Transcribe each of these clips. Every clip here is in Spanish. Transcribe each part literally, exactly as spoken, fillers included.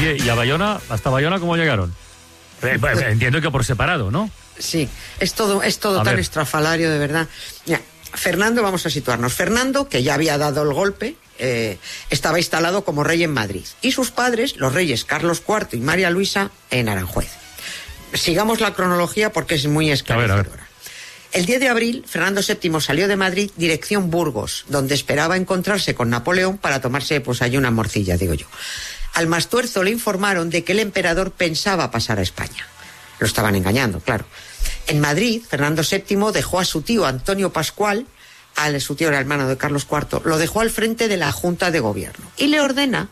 Oye, ¿y a Bayona? ¿Hasta Bayona cómo llegaron? Eh, pues, entiendo que por separado, ¿no? Sí, es todo, es todo tan ver. estrafalario, de verdad. Ya, Fernando, vamos a situarnos. Fernando, que ya había dado el golpe, eh, estaba instalado como rey en Madrid. Y sus padres, los reyes Carlos cuarto y María Luisa, en Aranjuez. Sigamos la cronología porque es muy esclarecedora. A ver, a ver. El diez de abril, Fernando séptimo salió de Madrid, dirección Burgos, donde esperaba encontrarse con Napoleón para tomarse, pues, allí una morcilla, digo yo. Al Mastuerzo le informaron de que el emperador pensaba pasar a España. Lo estaban engañando, claro. En Madrid, Fernando séptimo dejó a su tío Antonio Pascual, a su tío era hermano de Carlos cuarto, lo dejó al frente de la Junta de Gobierno y le ordena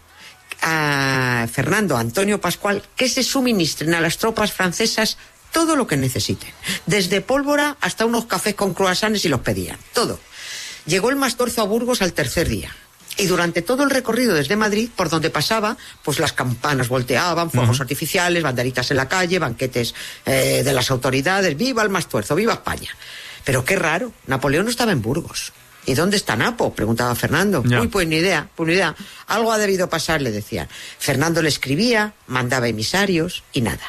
a Fernando Antonio Pascual que se suministren a las tropas francesas todo lo que necesiten, desde pólvora hasta unos cafés con croissants y los pedían, todo. Llegó el Mastuerzo a Burgos al tercer día. Y durante todo el recorrido desde Madrid, por donde pasaba, pues las campanas volteaban, fuegos uh-huh. artificiales, banderitas en la calle, banquetes eh, de las autoridades. ¡Viva el Mastuerzo! ¡Viva España! Pero qué raro, Napoleón no estaba en Burgos. ¿Y dónde está Napo?, preguntaba Fernando. Yeah. Uy, pues ni idea, pues ni idea. Algo ha debido pasar, le decían. Fernando le escribía, mandaba emisarios y nada.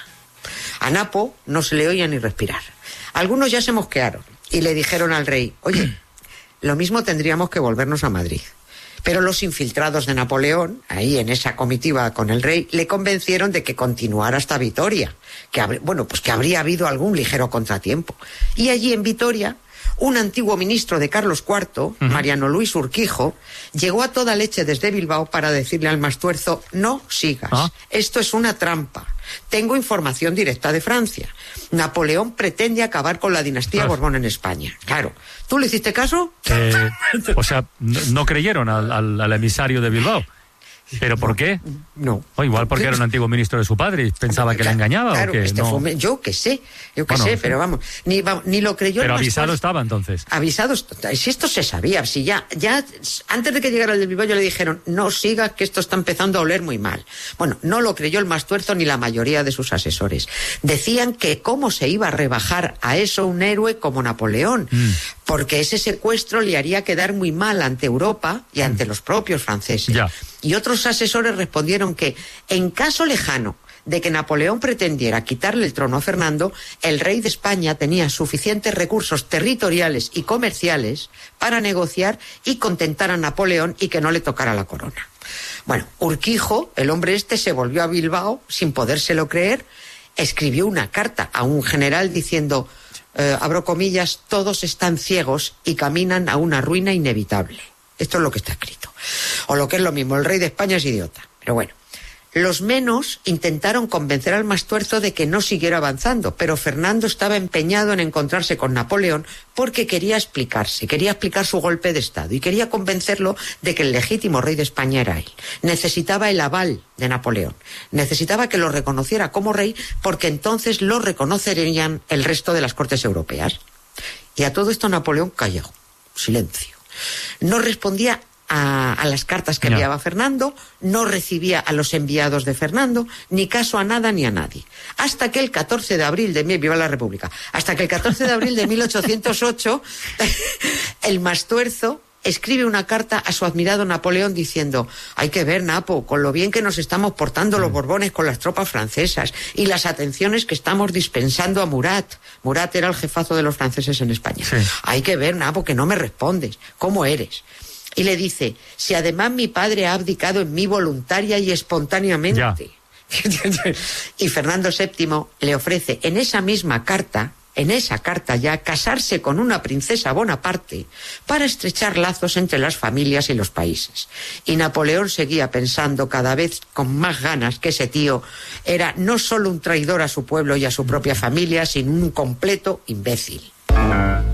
A Napo no se le oía ni respirar. Algunos ya se mosquearon y le dijeron al rey, oye, lo mismo tendríamos que volvernos a Madrid. Pero los infiltrados de Napoleón, ahí en esa comitiva con el rey, le convencieron de que continuara hasta Vitoria, que habría, bueno, pues que habría habido algún ligero contratiempo. Y allí en Vitoria, un antiguo ministro de Carlos cuarto, uh-huh. Mariano Luis Urquijo, llegó a toda leche desde Bilbao para decirle al Mastuerzo, no sigas, ¿Ah? esto es una trampa. Tengo información directa de Francia. Napoleón pretende acabar con la dinastía Borbón en España. Claro. ¿Tú le hiciste caso? Eh, o sea, no, no creyeron al, al, al emisario de Bilbao. ¿Pero por qué? No. O igual porque era un antiguo ministro de su padre y pensaba que la engañaba. Claro, ¿o qué? Este no. fue, yo qué sé, yo qué bueno, sé, pero vamos, ni, ni lo creyó. Pero el avisado Mastuerzo. estaba entonces. Avisado, si esto se sabía, si ya, ya, antes de que llegara el del Bilbao, le dijeron, no sigas que esto está empezando a oler muy mal. Bueno, no lo creyó el Mastuerzo ni la mayoría de sus asesores. Decían que cómo se iba a rebajar a eso un héroe como Napoleón, mm. porque ese secuestro le haría quedar muy mal ante Europa y ante mm. los propios franceses. Ya. Y otros asesores respondieron que, en caso lejano de que Napoleón pretendiera quitarle el trono a Fernando, el rey de España tenía suficientes recursos territoriales y comerciales para negociar y contentar a Napoleón y que no le tocara la corona. Bueno, Urquijo, el hombre este, se volvió a Bilbao sin podérselo creer, escribió una carta a un general diciendo, eh, abro comillas, todos están ciegos y caminan a una ruina inevitable. Esto es lo que está escrito. O lo que es lo mismo, el rey de España es idiota. Pero bueno, los menos intentaron convencer al Mastuerzo de que no siguiera avanzando, pero Fernando estaba empeñado en encontrarse con Napoleón porque quería explicarse, quería explicar su golpe de estado y quería convencerlo de que el legítimo rey de España era él. Necesitaba el aval de Napoleón, necesitaba que lo reconociera como rey porque entonces lo reconocerían el resto de las cortes europeas. Y a todo esto Napoleón calló, silencio. No respondía a, a las cartas que enviaba no. Fernando, no recibía a los enviados de Fernando, ni caso a nada ni a nadie. Hasta que el catorce de abril de... ¡Viva la República! Hasta que el catorce de abril de mil ochocientos ocho, el Mastuerzo escribe una carta a su admirado Napoleón diciendo, hay que ver, Napo, con lo bien que nos estamos portando los Borbones con las tropas francesas y las atenciones que estamos dispensando a Murat. Murat era el jefazo de los franceses en España. Sí. Hay que ver, Napo, que no me respondes. ¿Cómo eres? Y le dice, si además mi padre ha abdicado en mí voluntaria y espontáneamente. Ya. Y Fernando séptimo le ofrece en esa misma carta, en esa carta ya, casarse con una princesa Bonaparte para estrechar lazos entre las familias y los países. Y Napoleón seguía pensando cada vez con más ganas que ese tío era no solo un traidor a su pueblo y a su propia familia, sino un completo imbécil.